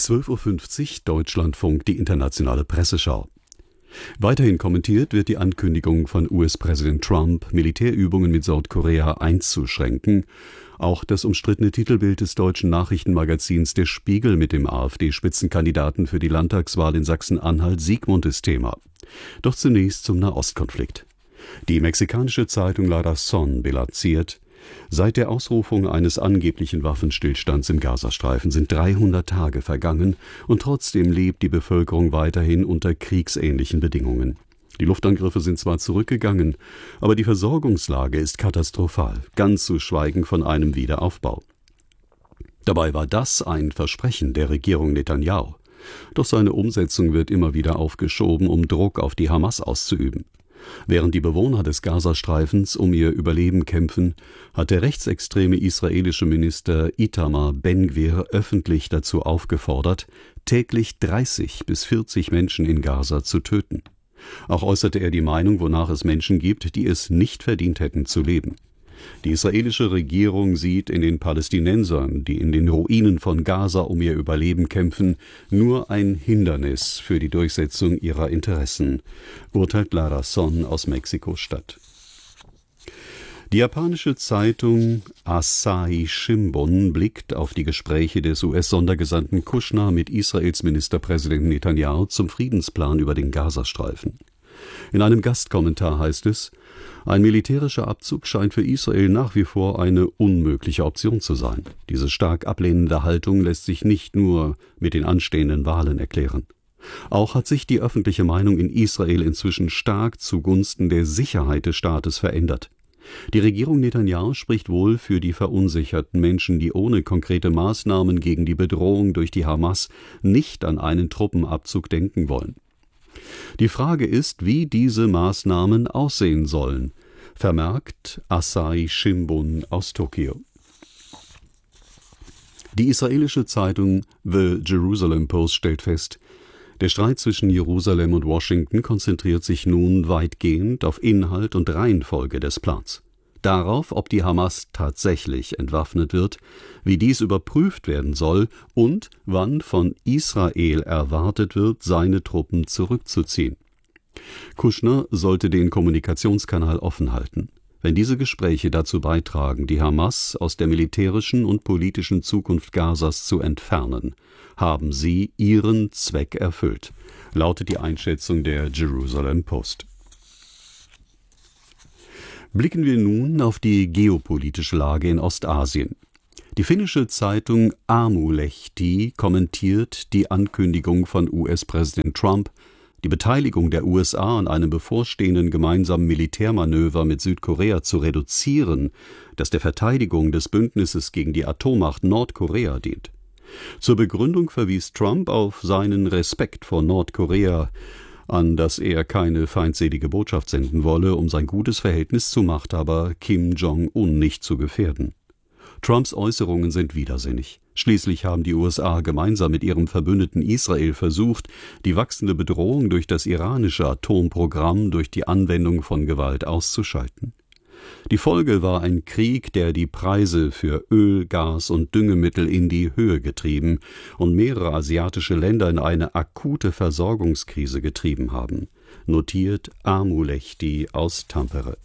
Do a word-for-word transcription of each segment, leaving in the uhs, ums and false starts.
zwölf Uhr fünfzig Deutschlandfunk, die internationale Presseschau. Weiterhin kommentiert wird die Ankündigung von U S-Präsident Trump, Militärübungen mit Südkorea einzuschränken. Auch das umstrittene Titelbild des deutschen Nachrichtenmagazins Der Spiegel mit dem AfD-Spitzenkandidaten für die Landtagswahl in Sachsen-Anhalt Sigmund ist Thema. Doch zunächst zum Nahostkonflikt. Die mexikanische Zeitung La Razón bilanziert: Seit der Ausrufung eines angeblichen Waffenstillstands im Gazastreifen sind dreihundert Tage vergangen und trotzdem lebt die Bevölkerung weiterhin unter kriegsähnlichen Bedingungen. Die Luftangriffe sind zwar zurückgegangen, aber die Versorgungslage ist katastrophal, ganz zu schweigen von einem Wiederaufbau. Dabei war das ein Versprechen der Regierung Netanyahu. Doch seine Umsetzung wird immer wieder aufgeschoben, um Druck auf die Hamas auszuüben. Während die Bewohner des Gazastreifens um ihr Überleben kämpfen, hat der rechtsextreme israelische Minister Itamar Ben-Gvir öffentlich dazu aufgefordert, täglich dreißig bis vierzig Menschen in Gaza zu töten. Auch äußerte er die Meinung, wonach es Menschen gibt, die es nicht verdient hätten zu leben. Die israelische Regierung sieht in den Palästinensern, die in den Ruinen von Gaza um ihr Überleben kämpfen, nur ein Hindernis für die Durchsetzung ihrer Interessen, urteilt La Razón aus Mexiko-Stadt. Die japanische Zeitung Asahi Shimbun blickt auf die Gespräche des U S-Sondergesandten Kushner mit Israels Ministerpräsident Netanyahu zum Friedensplan über den Gazastreifen. In einem Gastkommentar heißt es: Ein militärischer Abzug scheint für Israel nach wie vor eine unmögliche Option zu sein. Diese stark ablehnende Haltung lässt sich nicht nur mit den anstehenden Wahlen erklären. Auch hat sich die öffentliche Meinung in Israel inzwischen stark zugunsten der Sicherheit des Staates verändert. Die Regierung Netanyahu spricht wohl für die verunsicherten Menschen, die ohne konkrete Maßnahmen gegen die Bedrohung durch die Hamas nicht an einen Truppenabzug denken wollen. Die Frage ist, wie diese Maßnahmen aussehen sollen, vermerkt Asahi Shimbun aus Tokio. Die israelische Zeitung The Jerusalem Post stellt fest, der Streit zwischen Jerusalem und Washington konzentriert sich nun weitgehend auf Inhalt und Reihenfolge des Plans. Darauf, ob die Hamas tatsächlich entwaffnet wird, wie dies überprüft werden soll und wann von Israel erwartet wird, seine Truppen zurückzuziehen. Kushner sollte den Kommunikationskanal offen halten. Wenn diese Gespräche dazu beitragen, die Hamas aus der militärischen und politischen Zukunft Gazas zu entfernen, haben sie ihren Zweck erfüllt, lautet die Einschätzung der Jerusalem Post. Blicken wir nun auf die geopolitische Lage in Ostasien. Die finnische Zeitung Aamulehti kommentiert die Ankündigung von U S-Präsident Trump, die Beteiligung der U S A an einem bevorstehenden gemeinsamen Militärmanöver mit Südkorea zu reduzieren, das der Verteidigung des Bündnisses gegen die Atommacht Nordkorea dient. Zur Begründung verwies Trump auf seinen Respekt vor Nordkorea, an das er keine feindselige Botschaft senden wolle, um sein gutes Verhältnis zu Machthaber Kim Jong-un nicht zu gefährden. Trumps Äußerungen sind widersinnig. Schließlich haben die U S A gemeinsam mit ihrem Verbündeten Israel versucht, die wachsende Bedrohung durch das iranische Atomprogramm durch die Anwendung von Gewalt auszuschalten. Die Folge war ein Krieg, der die Preise für Öl, Gas und Düngemittel in die Höhe getrieben und mehrere asiatische Länder in eine akute Versorgungskrise getrieben haben, notiert Aamulehti aus Tampere.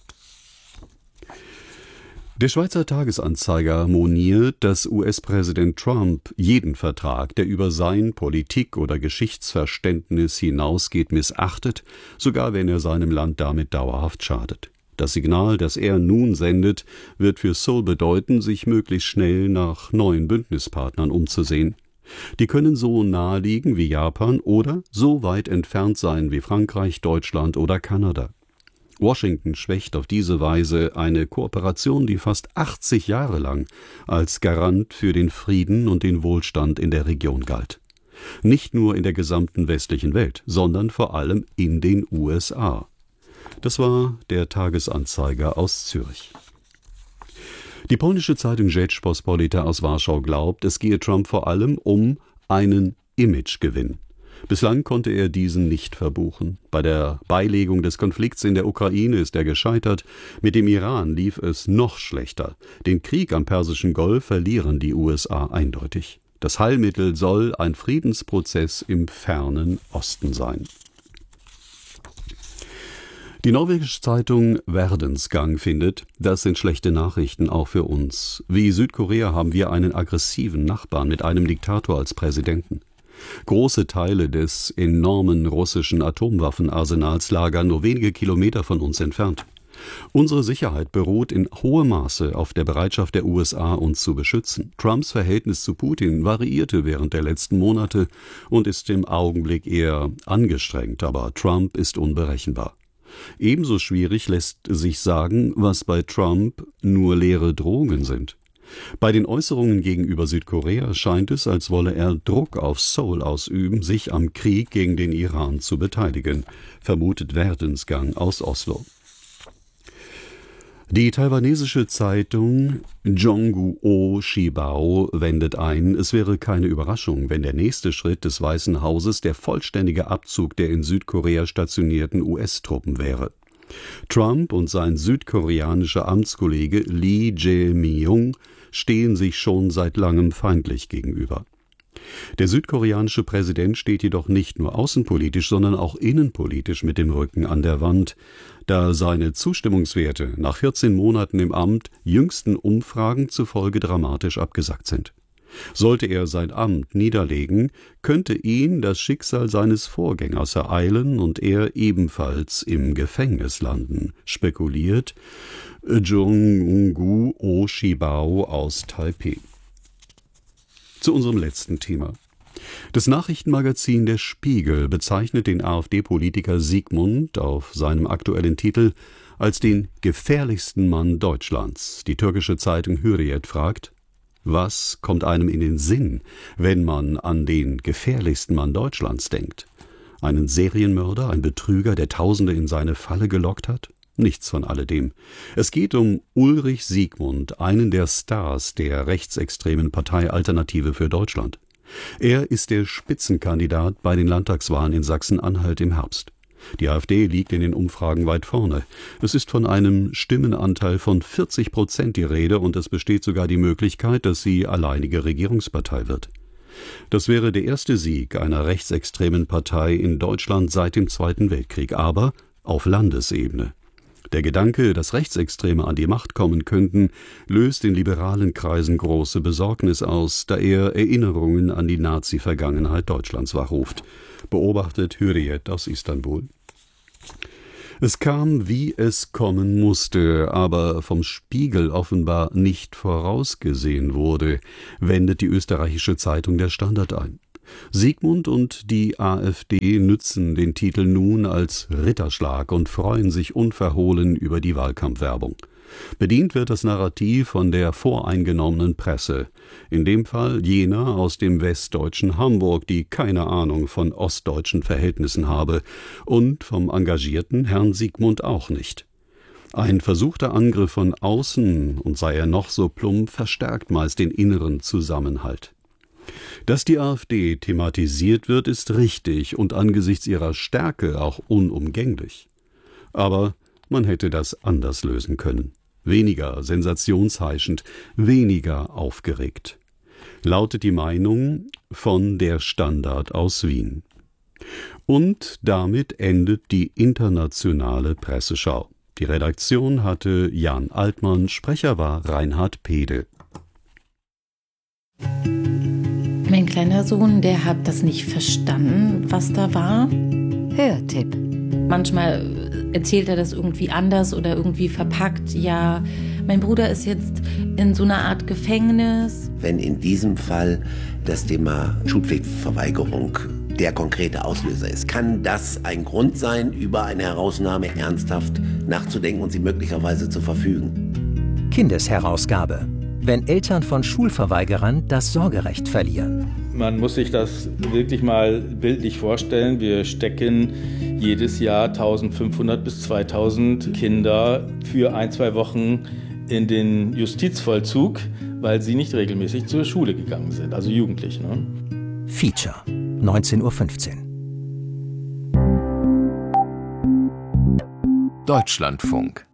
Der Schweizer Tagesanzeiger moniert, dass U S-Präsident Trump jeden Vertrag, der über sein Politik- oder Geschichtsverständnis hinausgeht, missachtet, sogar wenn er seinem Land damit dauerhaft schadet. Das Signal, das er nun sendet, wird für Seoul bedeuten, sich möglichst schnell nach neuen Bündnispartnern umzusehen. Die können so nahe liegen wie Japan oder so weit entfernt sein wie Frankreich, Deutschland oder Kanada. Washington schwächt auf diese Weise eine Kooperation, die fast achtzig Jahre lang als Garant für den Frieden und den Wohlstand in der Region galt. Nicht nur in der gesamten westlichen Welt, sondern vor allem in den U S A. Das war der Tagesanzeiger aus Zürich. Die polnische Zeitung Rzeczpospolita aus Warschau glaubt, es gehe Trump vor allem um einen Imagegewinn. Bislang konnte er diesen nicht verbuchen. Bei der Beilegung des Konflikts in der Ukraine ist er gescheitert. Mit dem Iran lief es noch schlechter. Den Krieg am Persischen Golf verlieren die U S A eindeutig. Das Heilmittel soll ein Friedensprozess im fernen Osten sein. Die norwegische Zeitung Verdensgang findet, das sind schlechte Nachrichten auch für uns. Wie Südkorea haben wir einen aggressiven Nachbarn mit einem Diktator als Präsidenten. Große Teile des enormen russischen Atomwaffenarsenals lagern nur wenige Kilometer von uns entfernt. Unsere Sicherheit beruht in hohem Maße auf der Bereitschaft der U S A, uns zu beschützen. Trumps Verhältnis zu Putin variierte während der letzten Monate und ist im Augenblick eher angestrengt, aber Trump ist unberechenbar. Ebenso schwierig lässt sich sagen, was bei Trump nur leere Drohungen sind. Bei den Äußerungen gegenüber Südkorea scheint es, als wolle er Druck auf Seoul ausüben, sich am Krieg gegen den Iran zu beteiligen, vermutet Verdensgang aus Oslo. Die taiwanesische Zeitung Jongguo Shibao wendet ein, es wäre keine Überraschung, wenn der nächste Schritt des Weißen Hauses der vollständige Abzug der in Südkorea stationierten U S-Truppen wäre. Trump und sein südkoreanischer Amtskollege Lee Jae-myung stehen sich schon seit langem feindlich gegenüber. Der südkoreanische Präsident steht jedoch nicht nur außenpolitisch, sondern auch innenpolitisch mit dem Rücken an der Wand, da seine Zustimmungswerte nach vierzehn Monaten im Amt jüngsten Umfragen zufolge dramatisch abgesackt sind. Sollte er sein Amt niederlegen, könnte ihn das Schicksal seines Vorgängers ereilen und er ebenfalls im Gefängnis landen, spekuliert Jongguo Shibao aus Taipeh. Zu unserem letzten Thema. Das Nachrichtenmagazin Der Spiegel bezeichnet den AfD-Politiker Sigmund auf seinem aktuellen Titel als den gefährlichsten Mann Deutschlands. Die türkische Zeitung Hürriyet fragt, was kommt einem in den Sinn, wenn man an den gefährlichsten Mann Deutschlands denkt? Einen Serienmörder, ein Betrüger, der Tausende in seine Falle gelockt hat? Nichts von alledem. Es geht um Ulrich Sigmund, einen der Stars der rechtsextremen Partei Alternative für Deutschland. Er ist der Spitzenkandidat bei den Landtagswahlen in Sachsen-Anhalt im Herbst. Die AfD liegt in den Umfragen weit vorne. Es ist von einem Stimmenanteil von vierzig Prozent die Rede und es besteht sogar die Möglichkeit, dass sie alleinige Regierungspartei wird. Das wäre der erste Sieg einer rechtsextremen Partei in Deutschland seit dem Zweiten Weltkrieg, aber auf Landesebene. Der Gedanke, dass Rechtsextreme an die Macht kommen könnten, löst in liberalen Kreisen große Besorgnis aus, da er Erinnerungen an die Nazi-Vergangenheit Deutschlands wachruft, beobachtet Hürriyet aus Istanbul. Es kam, wie es kommen musste, aber vom Spiegel offenbar nicht vorausgesehen wurde, wendet die österreichische Zeitung Der Standard ein. Sigmund und die AfD nützen den Titel nun als Ritterschlag und freuen sich unverhohlen über die Wahlkampfwerbung. Bedient wird das Narrativ von der voreingenommenen Presse, in dem Fall jener aus dem westdeutschen Hamburg, die keine Ahnung von ostdeutschen Verhältnissen habe, und vom engagierten Herrn Sigmund auch nicht. Ein versuchter Angriff von außen, und sei er noch so plump, verstärkt meist den inneren Zusammenhalt. Dass die AfD thematisiert wird, ist richtig und angesichts ihrer Stärke auch unumgänglich. Aber man hätte das anders lösen können. Weniger sensationsheischend, weniger aufgeregt. Lautet die Meinung von Der Standard aus Wien. Und damit endet die internationale Presseschau. Die Redaktion hatte Jan Altmann, Sprecher war Reinhard Pede. Mein kleiner Sohn, der hat das nicht verstanden, was da war. Hörtipp. Manchmal erzählt er das irgendwie anders oder irgendwie verpackt. Ja, mein Bruder ist jetzt in so einer Art Gefängnis. Wenn in diesem Fall das Thema Schulpflichtverweigerung der konkrete Auslöser ist, kann das ein Grund sein, über eine Herausnahme ernsthaft nachzudenken und sie möglicherweise zu verfügen. Kindesherausgabe. Wenn Eltern von Schulverweigerern das Sorgerecht verlieren. Man muss sich das wirklich mal bildlich vorstellen. Wir stecken jedes Jahr eintausendfünfhundert bis zweitausend Kinder für ein, zwei Wochen in den Justizvollzug, weil sie nicht regelmäßig zur Schule gegangen sind, also Jugendliche. Ne? Feature, neunzehn Uhr fünfzehn. Deutschlandfunk.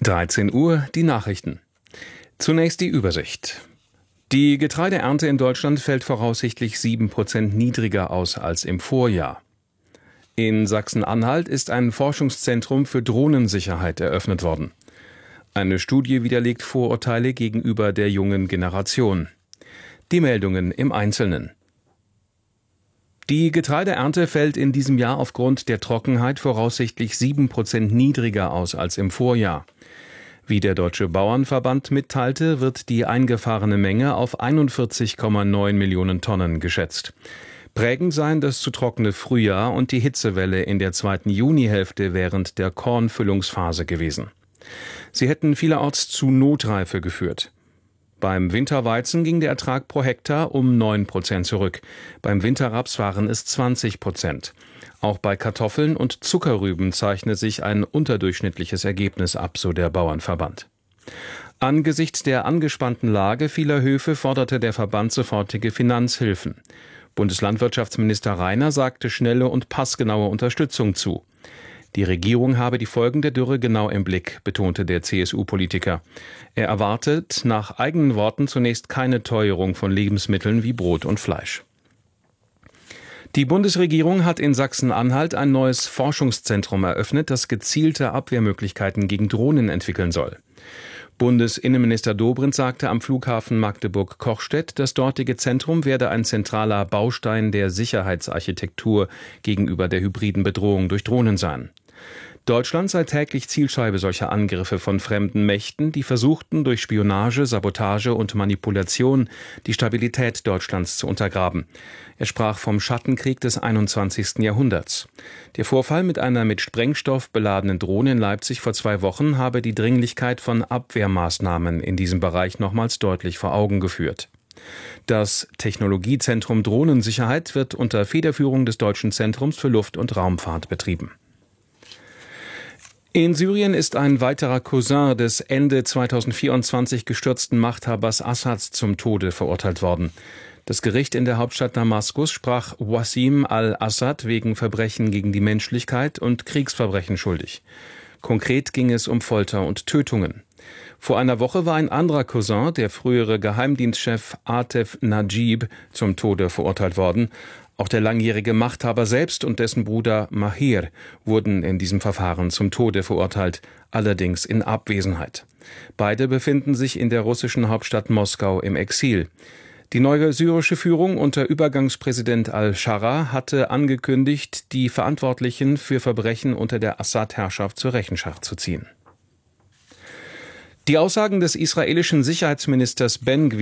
dreizehn Uhr, die Nachrichten. Zunächst die Übersicht. Die Getreideernte in Deutschland fällt voraussichtlich sieben Prozent niedriger aus als im Vorjahr. In Sachsen-Anhalt ist ein Forschungszentrum für Drohnensicherheit eröffnet worden. Eine Studie widerlegt Vorurteile gegenüber der jungen Generation. Die Meldungen im Einzelnen. Die Getreideernte fällt in diesem Jahr aufgrund der Trockenheit voraussichtlich sieben Prozent niedriger aus als im Vorjahr. Wie der Deutsche Bauernverband mitteilte, wird die eingefahrene Menge auf einundvierzig Komma neun Millionen Tonnen geschätzt. Prägend seien das zu trockene Frühjahr und die Hitzewelle in der zweiten Junihälfte während der Kornfüllungsphase gewesen. Sie hätten vielerorts zu Notreife geführt. Beim Winterweizen ging der Ertrag pro Hektar um neun Prozent zurück. Beim Winterraps waren es zwanzig Prozent. Auch bei Kartoffeln und Zuckerrüben zeichnet sich ein unterdurchschnittliches Ergebnis ab, so der Bauernverband. Angesichts der angespannten Lage vieler Höfe forderte der Verband sofortige Finanzhilfen. Bundeslandwirtschaftsminister Rainer sagte schnelle und passgenaue Unterstützung zu. Die Regierung habe die Folgen der Dürre genau im Blick, betonte der C S U-Politiker. Er erwartet nach eigenen Worten zunächst keine Teuerung von Lebensmitteln wie Brot und Fleisch. Die Bundesregierung hat in Sachsen-Anhalt ein neues Forschungszentrum eröffnet, das gezielte Abwehrmöglichkeiten gegen Drohnen entwickeln soll. Bundesinnenminister Dobrindt sagte am Flughafen Magdeburg-Kochstedt, das dortige Zentrum werde ein zentraler Baustein der Sicherheitsarchitektur gegenüber der hybriden Bedrohung durch Drohnen sein. Deutschland sei täglich Zielscheibe solcher Angriffe von fremden Mächten, die versuchten, durch Spionage, Sabotage und Manipulation die Stabilität Deutschlands zu untergraben. Er sprach vom Schattenkrieg des einundzwanzigsten Jahrhunderts. Der Vorfall mit einer mit Sprengstoff beladenen Drohne in Leipzig vor zwei Wochen habe die Dringlichkeit von Abwehrmaßnahmen in diesem Bereich nochmals deutlich vor Augen geführt. Das Technologiezentrum Drohnensicherheit wird unter Federführung des Deutschen Zentrums für Luft- und Raumfahrt betrieben. In Syrien ist ein weiterer Cousin des Ende zweitausendvierundzwanzig gestürzten Machthabers Assads zum Tode verurteilt worden. Das Gericht in der Hauptstadt Damaskus sprach Wassim al-Assad wegen Verbrechen gegen die Menschlichkeit und Kriegsverbrechen schuldig. Konkret ging es um Folter und Tötungen. Vor einer Woche war ein anderer Cousin, der frühere Geheimdienstchef Atef Najib, zum Tode verurteilt worden. Auch der langjährige Machthaber selbst und dessen Bruder Mahir wurden in diesem Verfahren zum Tode verurteilt, allerdings in Abwesenheit. Beide befinden sich in der russischen Hauptstadt Moskau im Exil. Die neue syrische Führung unter Übergangspräsident al-Scharra hatte angekündigt, die Verantwortlichen für Verbrechen unter der Assad-Herrschaft zur Rechenschaft zu ziehen. Die Aussagen des israelischen Sicherheitsministers Ben